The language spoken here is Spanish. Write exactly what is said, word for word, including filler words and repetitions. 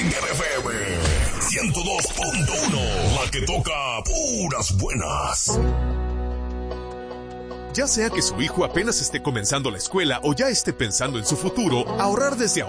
F M ciento dos punto uno, la que toca puras buenas. Ya sea que su hijo apenas esté comenzando la escuela o ya esté pensando en su futuro, ahorrar desde ahora